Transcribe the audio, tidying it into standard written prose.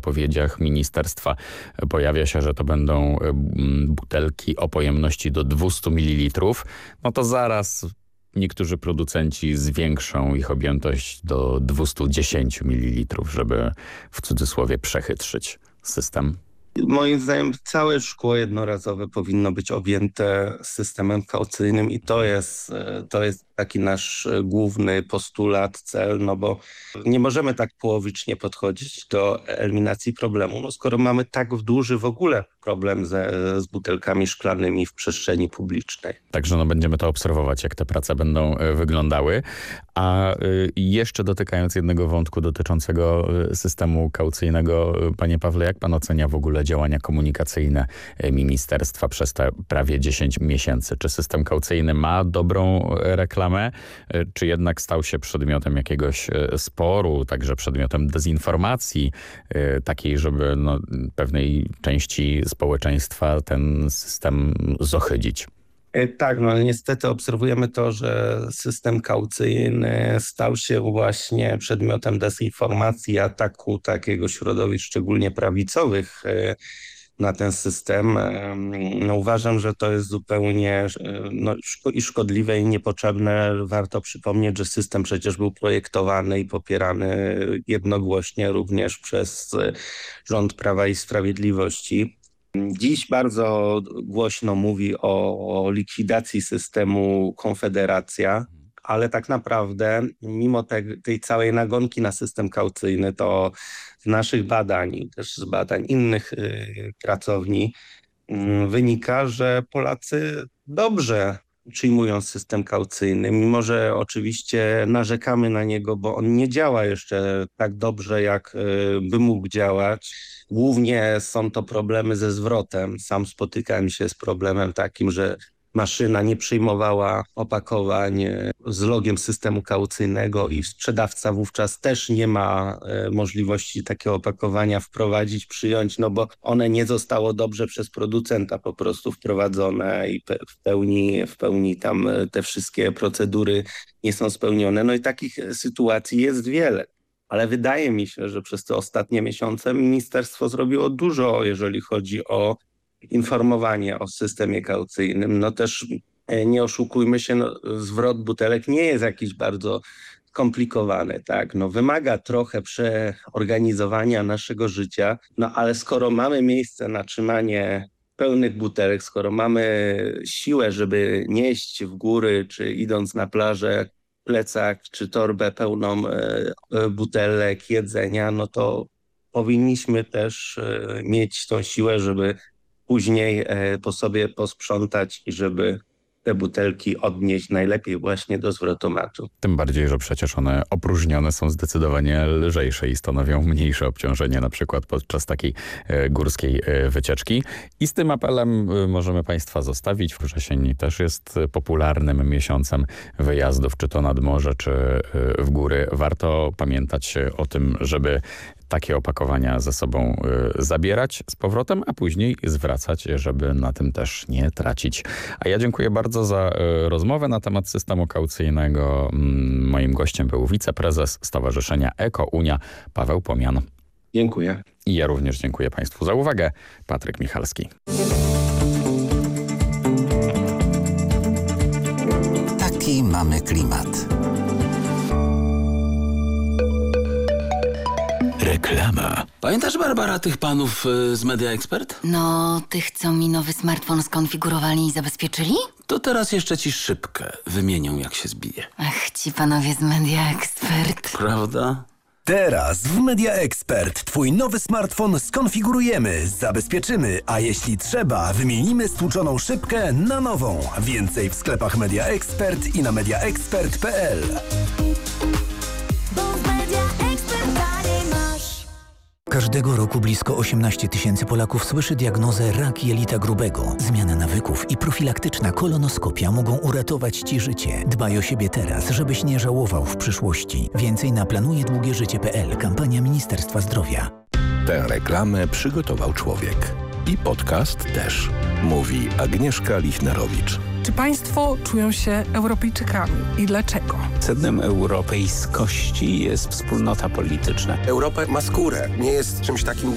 zapowiedziach ministerstwa pojawia się, że to będą butelki o pojemności do 200 ml, no to zaraz niektórzy producenci zwiększą ich objętość do 210 ml, żeby w cudzysłowie przechytrzyć system. Moim zdaniem całe szkło jednorazowe powinno być objęte systemem kaucyjnym i to jest taki nasz główny postulat, cel, no bo nie możemy tak połowicznie podchodzić do eliminacji problemu, no skoro mamy tak duży w ogóle problem z butelkami szklanymi w przestrzeni publicznej. Także będziemy to obserwować, jak te prace będą wyglądały. A jeszcze dotykając jednego wątku dotyczącego systemu kaucyjnego, panie Pawle, jak pan ocenia w ogóle działania komunikacyjne ministerstwa przez te prawie 10 miesięcy? Czy system kaucyjny ma dobrą reklamę, czy jednak stał się przedmiotem jakiegoś sporu, także przedmiotem dezinformacji, takiej, żeby pewnej części społeczeństwa ten system zohydzić? Tak, niestety obserwujemy to, że system kaucyjny stał się właśnie przedmiotem dezinformacji, ataku takiego środowisk, szczególnie prawicowych, na ten system. Uważam, że to jest zupełnie i szkodliwe i niepotrzebne. Warto przypomnieć, że system przecież był projektowany i popierany jednogłośnie również przez rząd Prawa i Sprawiedliwości. Dziś bardzo głośno mówi o likwidacji systemu Konfederacja, ale tak naprawdę mimo tej całej nagonki na system kaucyjny, to z naszych badań, też z badań innych pracowni wynika, że Polacy dobrze przyjmują system kaucyjny, mimo że oczywiście narzekamy na niego, bo on nie działa jeszcze tak dobrze, jak by mógł działać. Głównie są to problemy ze zwrotem. Sam spotykałem się z problemem takim, że maszyna nie przyjmowała opakowań z logiem systemu kaucyjnego i sprzedawca wówczas też nie ma możliwości takiego opakowania wprowadzić, przyjąć, bo one nie zostało dobrze przez producenta po prostu wprowadzone i w pełni tam te wszystkie procedury nie są spełnione. I takich sytuacji jest wiele. Ale wydaje mi się, że przez te ostatnie miesiące ministerstwo zrobiło dużo, jeżeli chodzi o informowanie o systemie kaucyjnym. Też nie oszukujmy się, zwrot butelek nie jest jakiś bardzo skomplikowany, tak? Wymaga trochę przeorganizowania naszego życia, ale skoro mamy miejsce na trzymanie pełnych butelek, skoro mamy siłę, żeby nieść w góry, czy idąc na plażę plecak, czy torbę pełną butelek, jedzenia, to powinniśmy też mieć tą siłę, żeby później po sobie posprzątać i żeby te butelki odnieść najlepiej właśnie do zwrotomatu. Tym bardziej, że przecież one opróżnione są zdecydowanie lżejsze i stanowią mniejsze obciążenie, na przykład podczas takiej górskiej wycieczki. I z tym apelem możemy państwa zostawić. Wrzesień też jest popularnym miesiącem wyjazdów, czy to nad morze, czy w góry. Warto pamiętać o tym, żeby takie opakowania ze sobą zabierać z powrotem, a później zwracać, żeby na tym też nie tracić. A ja dziękuję bardzo za rozmowę na temat systemu kaucyjnego. Moim gościem był wiceprezes Stowarzyszenia Eko-Unia Paweł Pomian. Dziękuję. I ja również dziękuję państwu za uwagę. Patryk Michalski. Taki mamy klimat. Reklama. Pamiętasz, Barbara, tych panów z Media Expert? Tych, co mi nowy smartfon skonfigurowali i zabezpieczyli? To teraz jeszcze ci szybkę wymienią, jak się zbije. Ach, ci panowie z Media Expert. Prawda? Teraz w Media Expert twój nowy smartfon skonfigurujemy, zabezpieczymy, a jeśli trzeba, wymienimy stłuczoną szybkę na nową. Więcej w sklepach Media Expert i na mediaexpert.pl. Każdego roku blisko 18 000 Polaków słyszy diagnozę rak jelita grubego. Zmiana nawyków i profilaktyczna kolonoskopia mogą uratować Ci życie. Dbaj o siebie teraz, żebyś nie żałował w przyszłości. Więcej na planujedługieżycie.pl. Kampania Ministerstwa Zdrowia. Tę reklamę przygotował człowiek. I podcast też. Mówi Agnieszka Lichnerowicz. Czy państwo czują się Europejczykami i dlaczego? Sednem europejskości jest wspólnota polityczna. Europa ma skórę, nie jest czymś takim